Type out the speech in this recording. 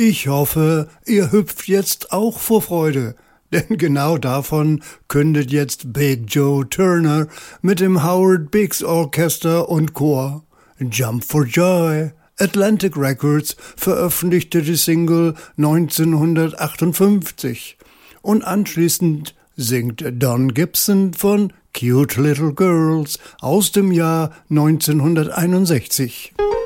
Ich hoffe, ihr hüpft jetzt auch vor Freude, denn genau davon kündet jetzt Big Joe Turner mit dem Howard Biggs Orchester und Chor Jump for Joy. Atlantic Records veröffentlichte die Single 1958 und anschließend singt Don Gibson von Cute Little Girls aus dem Jahr 1961.